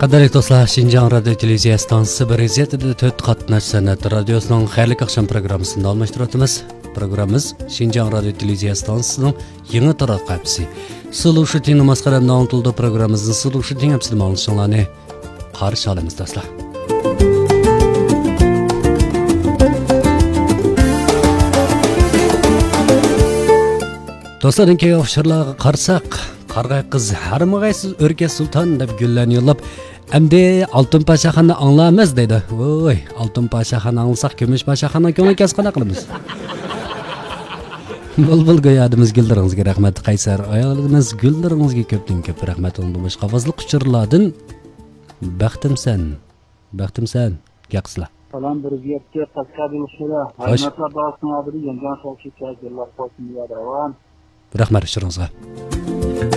Qadrli do'stlar, Şinjan Radio Televiziya stansiyasi bir izzetida 4 qatnash san'at radiosuning xayrli oqshom programmasini almashtiramiz. Programmamiz Şinjan Radio Televiziya stansiyasining yangi taraqqusi. Sulushting masxaram nontildi programmamizning sulushting apsilmonlarni qarshi olamiz do'stlar. Do'stlarning key ofşirlarga qarsak, qarg'ay qiz harmag'aysiz o'rka sulton deb gullarni yo'llab, "Endi Oltin Pashaxonni anglaymiz" dedi. Voy, Oltin Pashaxonni anglasak, Kumush Pashaxonni ko'ngil kasqana qilamiz. Bulbul go'yadimiz gullaringizga rahmat, Qaysar ayolimiz gullaringizga ko'pdan ko'p rahmat olmuş. Qavozli quchurlardan baxtimsan. Gaqslar. Salam birgiyatga qasqadi ushura. Haymatlar da'osini abidi yangan sovchi kayfiyatlar qo'shimga davom. Rahmat shiringizga.